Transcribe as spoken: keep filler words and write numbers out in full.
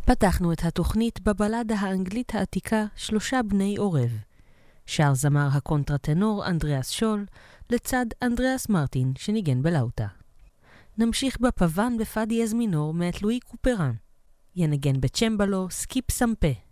פתחנו את התוכנית בבלדה האנגלית העתיקה שלושה בני עורב. שר זמר הקונטרטנור אנדריאס שול, לצד אנדריאס מרטין שניגן בלאוטה. נמשיך בפוון בפא דיאז מינור מאת לואי קופרן. ינגן בצ'מבלו סקיפ סמפה.